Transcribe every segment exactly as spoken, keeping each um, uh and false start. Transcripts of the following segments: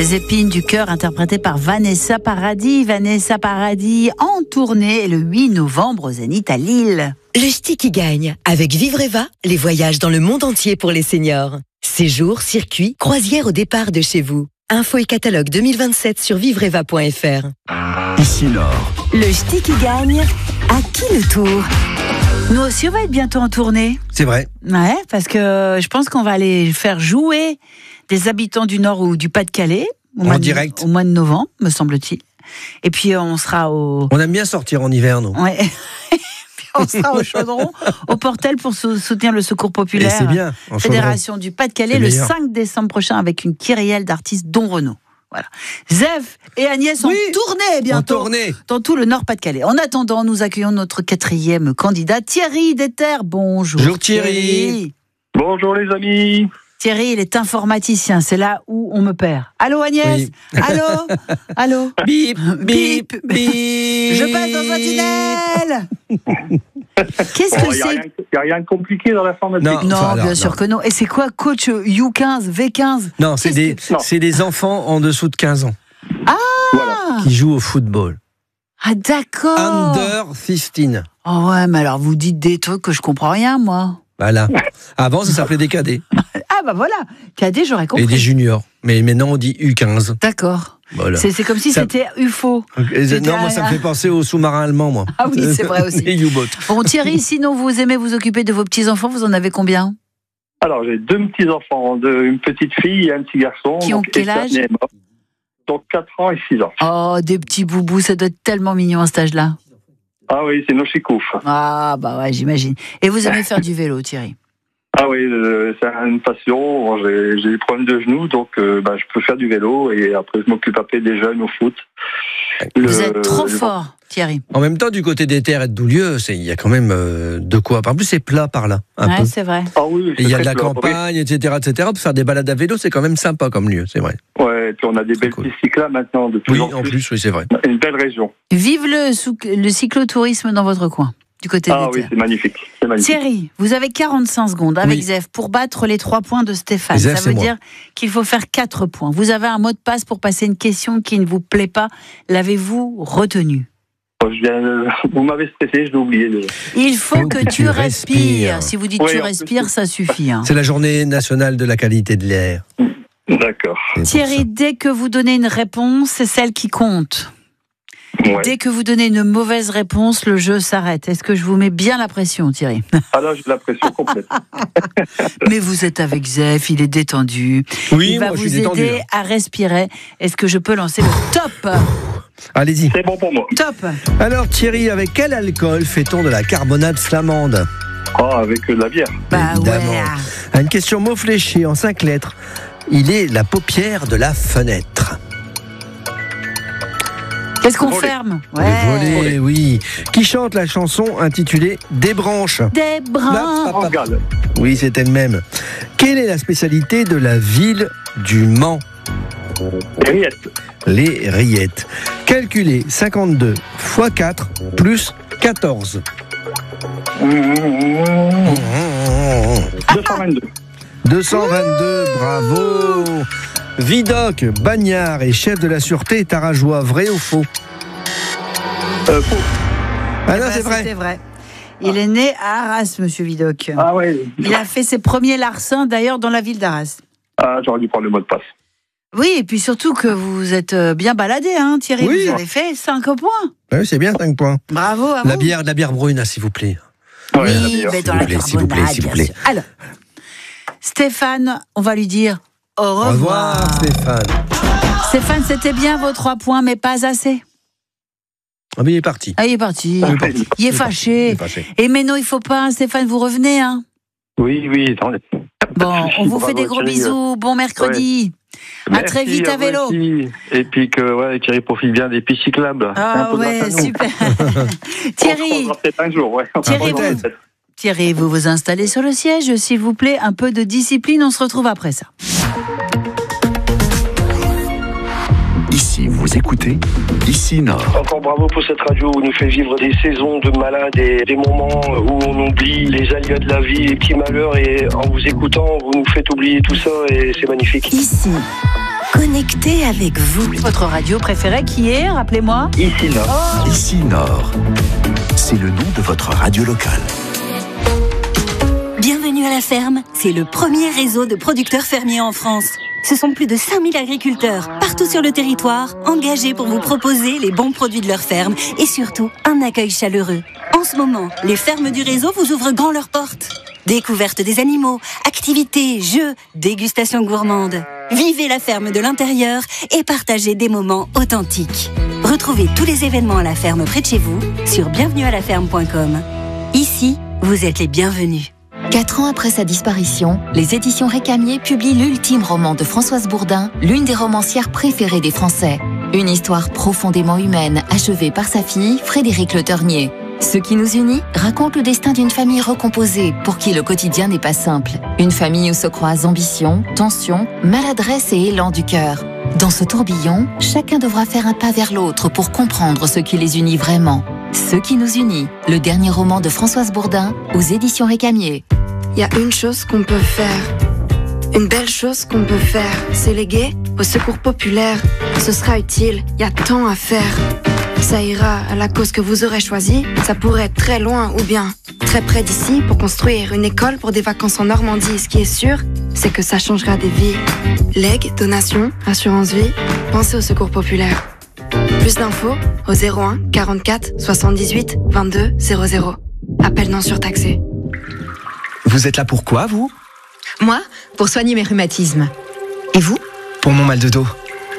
Les épines du cœur interprétées par Vanessa Paradis. Vanessa Paradis en tournée le huit novembre au Zénith à Lille. Le ch'ti qui gagne. Avec Vivreva, les voyages dans le monde entier pour les seniors. Séjours, circuits, croisières au départ de chez vous. Info et catalogue deux mille vingt-sept sur vivreva point f r. Ici Nord. Le ch'ti qui gagne. À qui le tour? Nous aussi, on va être bientôt en tournée. C'est vrai. Ouais, parce que je pense qu'on va aller faire jouer des habitants du Nord ou du Pas-de-Calais. Au En mois de, direct. Au mois de novembre, me semble-t-il. Et puis, on sera au... On aime bien sortir en hiver, nous. Ouais. Puis on sera au Chaudron, au Portel pour sou- soutenir le Secours Et Populaire. c'est bien. En Fédération du Pas-de-Calais, C'est le meilleur. cinq décembre prochain, avec une kyrielle d'artistes, dont Renaud. Voilà. Zef et Agnès Oui, en tournée bientôt. en tournée. Dans tout le Nord-Pas-de-Calais. En attendant, nous accueillons notre quatrième candidat, Thierry Déter. Bonjour. Bonjour, Thierry. Bonjour les amis. Thierry, il est informaticien. C'est là où on me perd. Allô Agnès. Oui. Allô. Allô. Bip, bip, Bip. bip. Je passe dans un tunnel. Qu'est-ce Il que n'y a, c'est rien- y a rien de compliqué dans l'informatique. Non. Non, Enfin, bien non, sûr non. que non. Et c'est quoi, coach U quinze, V quinze? Non, c'est Qu'est-ce des, que- Non. c'est des enfants en dessous de quinze ans Voilà. qui jouent au football. Ah d'accord. Under quinze. Oh ouais, mais alors vous dites des trucs que je comprends rien, moi. Voilà. Avant, ça s'appelait des cadets Ah bah voilà, cadet, j'aurais et compris. des juniors. Mais maintenant, on dit U quinze. D'accord. Voilà. C'est, c'est comme si Ça- c'était U F O. Et C'était non, moi, ça me un- fait penser aux sous-marins allemands, moi. Ah oui, c'est vrai aussi. Les U-boats. Bon Thierry, sinon vous aimez vous occuper de vos petits-enfants, vous en avez combien? Alors j'ai deux petits-enfants, deux- une petite fille et un petit garçon. Qui ont donc, quel et le âge dernier est mort. Donc quatre ans et six ans. Oh, des petits boubous, ça doit être tellement mignon à cet âge-là. Ah oui, c'est nos chicoufs. Ah bah ouais, j'imagine. Et vous aimez faire du vélo, Thierry? Ah oui, euh, c'est une passion. J'ai, j'ai des problèmes de genoux, donc euh, bah, je peux faire du vélo et après je m'occupe après des jeunes au foot. Vous Le- êtes trop le- fort, Thierry. En même temps, du côté des terres et de Doulieu, c'est- il y a quand même euh, de quoi. En plus, c'est plat par là, un Ouais, peu. c'est vrai. Ah oui, Et c'est il y a très de la plat. campagne, et cetera, et cetera. Pour faire des balades à vélo, c'est quand même sympa comme lieu, c'est vrai. Ouais, et puis on a des Très belles cool. pistes cyclables maintenant, de plus Oui, en en plus. plus, oui, c'est vrai. Une belle région. Vive le, sou- le cyclotourisme dans votre coin, du côté Ah des oui, terres. c'est magnifique. C'est magnifique. Thierry, vous avez quarante-cinq secondes avec Oui. Zef pour battre les trois points de Stéphane. Zef, Ça c'est veut moi. dire qu'il faut faire quatre points. Vous avez un mot de passe pour passer une question qui ne vous plaît pas. L'avez-vous retenu? Je viens- Vous m'avez stressé, je l'ai oublié déjà. Il faut Faut que, que tu tu respires. respires. Si vous dites Oui, tu en plus, respires, ça suffit. hein. C'est la journée nationale de la qualité de l'air. D'accord. C'est pour Thierry, ça. dès que vous donnez une réponse, c'est celle qui compte. Ouais. Dès que vous donnez une mauvaise réponse, le jeu s'arrête. Est-ce que je vous mets bien la pression, Thierry? Ah là, j'ai la pression complète. Mais vous êtes avec Zef, il est détendu. Oui, il va moi, je vous suis détendu. aider à respirer. Est-ce que je peux lancer le top? Allez-y. C'est bon pour moi. Top. Alors, Thierry, avec quel alcool fait-on de la carbonade flamande? Ah, avec euh, de la bière. Bah Évidemment. ouais. Une question mot fléché en cinq lettres. Il est la paupière de la fenêtre. Qu'est-ce qu'on Voler. ferme? Les volets, oui. Qui chante la chanson intitulée Des branches? Des brins. Hop, hop, En hop. gale. Oui, c'est elle-même. Quelle est la spécialité de la ville du Mans? Rillettes. Les rillettes. Calculez cinquante-deux fois quatre plus quatorze. deux cent vingt-deux. deux cent vingt-deux, bravo. Vidocq, bagnard et chef de la sûreté Tarajois, vrai ou faux? Euh, faux. Ah non, Bah, c'est vrai. C'était vrai. Il est né à Arras, monsieur Vidocq. Ah ouais. Il a fait ses premiers larcins, d'ailleurs, dans la ville d'Arras. Ah, j'aurais dû prendre le mot de passe. Oui, et puis surtout que vous êtes euh, bien baladé, hein, Thierry. Oui. Vous avez fait cinq points. Oui, c'est bien, cinq points. Bravo à vous. La bière, de la bière brune, ah, s'il vous plaît. Ouais, la Oui, bière. mais dans S'il la vous plaît, s'il vous plaît, carbonade, s'il vous bien plaît. sûr. Alors, Stéphane, on va lui dire au Au revoir. revoir, Stéphane. Stéphane, c'était bien vos trois points, mais pas assez. Ah, mais il est parti. Ah, il est parti. Il est parti. Il est Il fâché. est fâché. Et mais non, il faut pas, hein, Stéphane, vous revenez, hein. Oui, oui, attendez. Bon, on vous Bravo, fait des gros Thierry. bisous. Bon mercredi. À Merci très vite à vous vélo. aussi. Et puis que ouais, Thierry profite bien des pistes cyclables. Un Ah peu grâce à ouais, nous. super. On se Thierry, croisera peut-être un jour, ouais. On se Thierry, croisera vous- peut-être. Thierry, vous vous installez sur le siège, s'il vous plaît. Un peu de discipline, on se retrouve après ça. Ici, vous écoutez Ici Nord. Encore bravo pour cette radio où nous fait vivre des saisons de malades et des moments où on oublie les aléas de la vie, les petits malheurs, et en vous écoutant, vous nous faites oublier tout ça et c'est magnifique. Ici, connectés avec vous. Votre radio préférée qui est, rappelez-moi? Ici Nord. Ici Nord. C'est le nom de votre radio locale. Bienvenue à la ferme, c'est le premier réseau de producteurs fermiers en France. Ce sont plus de cinq mille agriculteurs, partout sur le territoire, engagés pour vous proposer les bons produits de leur ferme et surtout un accueil chaleureux. En ce moment, les fermes du réseau vous ouvrent grand leurs portes. Découverte des animaux, activités, jeux, dégustation gourmande. Vivez la ferme de l'intérieur et partagez des moments authentiques. Retrouvez tous les événements à la ferme près de chez vous sur bienvenue à la ferme point com. Ici, vous êtes les bienvenus. Quatre ans après sa disparition, les éditions Récamier publient l'ultime roman de Françoise Bourdin, l'une des romancières préférées des Français. Une histoire profondément humaine, achevée par sa fille, Frédérique Le Ternier. Ce qui nous unit raconte le destin d'une famille recomposée, pour qui le quotidien n'est pas simple. Une famille où se croisent ambition, tension, maladresse et élan du cœur. Dans ce tourbillon, chacun devra faire un pas vers l'autre pour comprendre ce qui les unit vraiment. Ce qui nous unit, le dernier roman de Françoise Bourdin, aux éditions Récamier. Il y a une chose qu'on peut faire, une belle chose qu'on peut faire, c'est léguer au secours populaire. Ce sera utile, il y a tant à faire. Ça ira à la cause que vous aurez choisie, ça pourrait être très loin ou bien très près d'ici pour construire une école pour des vacances en Normandie. Ce qui est sûr, c'est que ça changera des vies. Legs, donations, assurance vie, pensez au secours populaire. Plus d'infos au zéro un quarante-quatre soixante-dix-huit vingt-deux zéro zéro. Appel non surtaxé. Vous êtes là pour quoi, vous? Moi, pour soigner mes rhumatismes. Et vous? Pour mon mal de dos.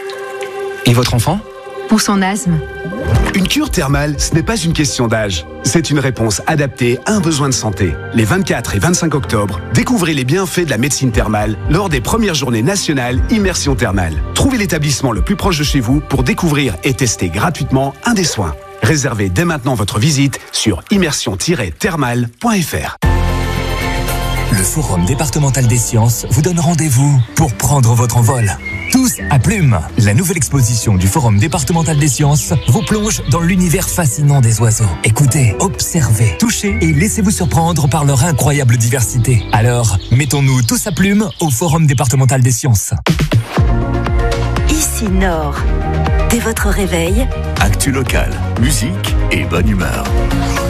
Et votre enfant? Pour son asthme. Une cure thermale, ce n'est pas une question d'âge. C'est une réponse adaptée à un besoin de santé. Les vingt-quatre et vingt-cinq octobre, découvrez les bienfaits de la médecine thermale lors des premières journées nationales Immersion Thermale. Trouvez l'établissement le plus proche de chez vous pour découvrir et tester gratuitement un des soins. Réservez dès maintenant votre visite sur immersion tiret thermale point f r. Le Forum départemental des sciences vous donne rendez-vous pour prendre votre envol. Tous à Plume, la nouvelle exposition du Forum départemental des sciences vous plonge dans l'univers fascinant des oiseaux. Écoutez, observez, touchez et laissez-vous surprendre par leur incroyable diversité. Alors, mettons-nous tous à Plume au Forum départemental des sciences. Ici Nord. Dès votre réveil, Actu locale, musique et bonne humeur.